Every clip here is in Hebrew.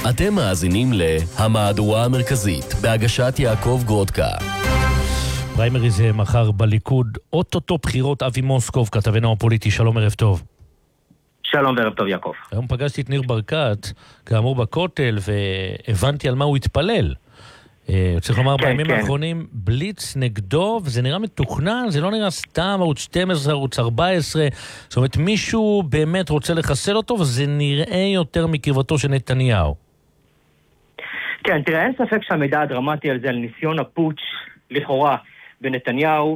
אתם מאזינים להמהדורה המרכזית בהגשת יעקב גרודקה. פריימריז מחר בליכוד, אוטוטו בחירות. אבי מוסקוב, כתבנו הפוליטי, שלום, ערב טוב. שלום וערב טוב, יעקב. היום פגשתי את ניר ברקת, כאמור בכותל, והבנתי על מה הוא התפלל. צריך לומר, בימים האחרונים בליץ נגדו, וזה נראה מתוכנן, זה לא נראה סתם ערוץ 12, ערוץ 14, זאת אומרת, מישהו באמת רוצה לחסל אותו, וזה נראה יותר מקרבתו של נתניהו. כן, תראה, אין ספק שהמידע הדרמטי על זה, על ניסיון הפוטש, לכאורה, בנתניהו,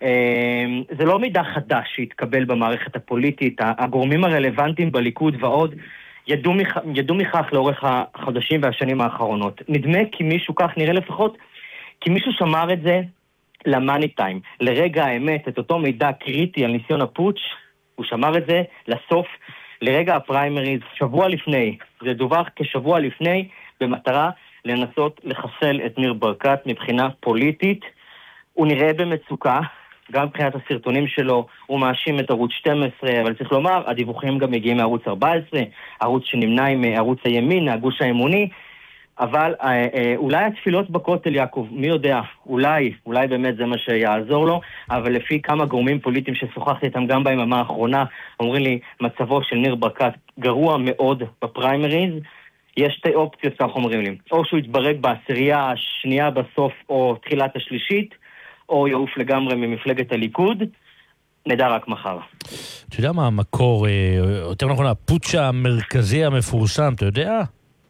זה לא מידע חדש שהתקבל במערכת הפוליטית, הגורמים הרלוונטיים בליכוד ועוד, ידעו מכך לאורך החודשים והשנים האחרונות. נדמה כי מישהו, כך נראה לפחות, כי מישהו שמר את זה למאני טיים, לרגע האמת, את אותו מידע קריטי על ניסיון הפוטש, הוא שמר את זה לסוף, לרגע הפריימריז, שבוע לפני, זה דווח כשבוע לפני, במטרה לנסות לחסל את ניר ברקת מבחינה פוליטית. הוא נראה במצוקה, גם מבחינת הסרטונים שלו, הוא מאשים את ערוץ 12, אבל צריך לומר, הדיווחים גם מגיעים מערוץ 14, ערוץ שנמנה עם ערוץ הימין, הגוש האמוני, אבל אולי התפילות בכותל, יעקב, מי יודע, אולי באמת זה מה שיעזור לו, אבל לפי כמה גורמים פוליטיים ששוחחתי איתם גם ביממה האחרונה, אומרים לי, מצבו של ניר ברקת גרוע מאוד בפריימריז, יש שתי אופציות, כך אומרים לי, או שהוא יתברג בעשירייה השנייה בסוף, או תחילת השלישית, או יעוף לגמרי ממפלגת הליכוד, נדע רק מחר. אתה יודע מה המקור, יותר נכון, הפוטש המרכזי המפורסם, אתה יודע?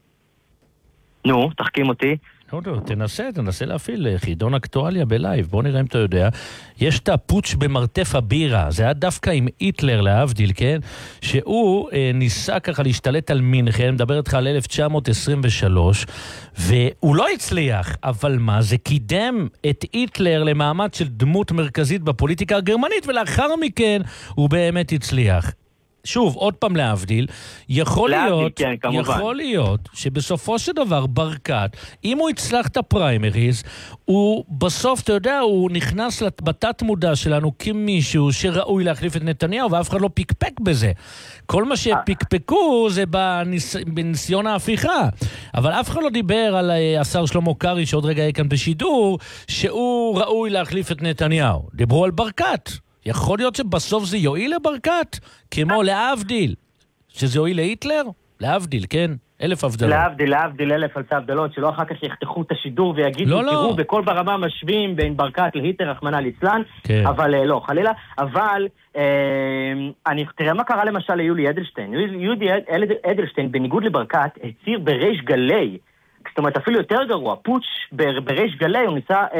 נו, תחכים אותי. לא, תנסה להפעיל חידון אקטואליה בלייב, בוא נראה אם אתה יודע. יש את הפוטש במרתף הבירה, זה היה דווקא עם היטלר להבדיל, כן? שהוא ניסה ככה להשתלט על מינכן, מדבר איתך על 1923, והוא לא הצליח, אבל מה? זה קידם את היטלר למעמד של דמות מרכזית בפוליטיקה הגרמנית, ולאחר מכן הוא באמת הצליח. שוב, עוד פעם להבדיל, יכול להיות שבסופו של דבר ברקת, אם הוא יצלח את הפריימריז, הוא בסוף, אתה יודע, הוא נכנס בתת מודע שלנו כמישהו שראוי להחליף את נתניהו, ואף אחד לא פיקפק בזה. כל מה שפיקפקו זה בניסיון ההפיכה. אבל אף אחד לא דיבר על השר שלמה קרעי, שעוד רגע יהיה כאן בשידור, שהוא ראוי להחליף את נתניהו. דיברו על ברקת. יכול להיות שבסוף זה יועיל לברקת, כמו להבדיל, שזה יועיל להיטלר? להבדיל, כן? 1000 הבדלות. להבדיל 1000 הבדלות, שלא אחר כך יחתכו את השידור ויגידו, תראו, בכל ברמה משווים בין ברקת להיטלר, רחמנא ליצלן, אבל לא, חלילה. אבל, תראה מה קרה למשל ליולי אדלשטיין. יולי אדלשטיין, בניגוד לברקת, הצהיר בריש גלי, זאת אומרת, אפילו יותר גרוע, פוטש בריש גלי, הוא ניסה